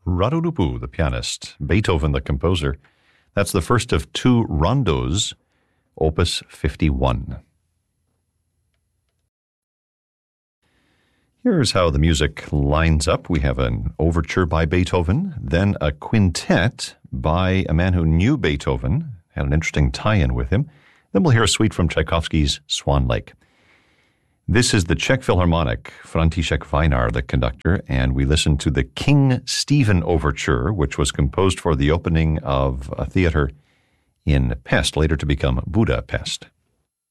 Radurupu, the pianist, Beethoven, the composer. That's the first of two rondos, Opus 51. Here's how the music lines up. We have an overture by Beethoven, then a quintet by a man who knew Beethoven, had an interesting tie-in with him. Then we'll hear a suite from Tchaikovsky's Swan Lake. This is the Czech Philharmonic, František Vajnar, the conductor, and we listen to the King Stephen Overture, which was composed for the opening of a theater in Pest, later to become Budapest.